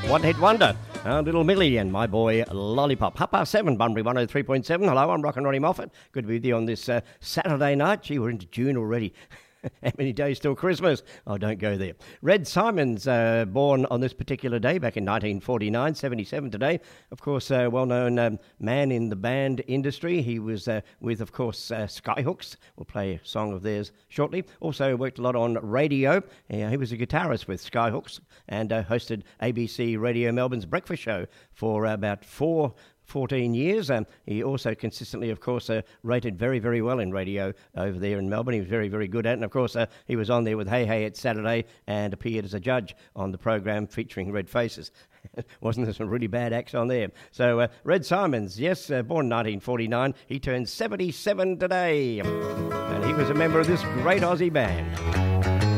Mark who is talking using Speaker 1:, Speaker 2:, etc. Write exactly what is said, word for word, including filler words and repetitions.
Speaker 1: One hit wonder. Uh, Little Millie and My Boy Lollipop. Half past seven, Bunbury one oh three point seven. Hello, I'm Rock and Ronnie Moffat. Good to be with you on this uh, Saturday night. Gee, we're into June already. How many days till Christmas? Oh, don't go there. Red Simons, uh, born on this particular day back in nineteen forty-nine, seventy-seven today. Of course, a uh, well-known um, man in the band industry. He was uh, with, of course, uh, Skyhooks. We'll play a song of theirs shortly. Also worked a lot on radio. Uh, he was a guitarist with Skyhooks and uh, hosted A B C Radio Melbourne's breakfast show for uh, about four fourteen years. Um, he also consistently, of course, uh, rated very, very well in radio over there in Melbourne. He was very, very good at it. And, of course, uh, he was on there with Hey Hey It's Saturday and appeared as a judge on the program featuring Red Faces. Wasn't there some really bad acts on there? So, uh, Red Simons, yes, uh, born nineteen forty-nine. He turned seventy-seven today. And he was a member of this great Aussie band.